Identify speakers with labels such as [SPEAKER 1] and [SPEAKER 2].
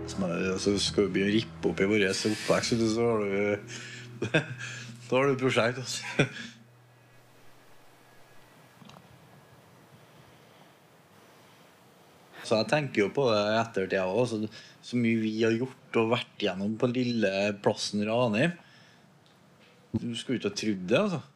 [SPEAKER 1] Så skal du begynne å rippe opp i vår oppvekst, så har du da har du prosjekt, altså. Så jeg tenker jo på det etter det også, så mye vi har gjort og vært gjennom på lille plassen Ranheim. Du skulle ikke ha trodd det, altså.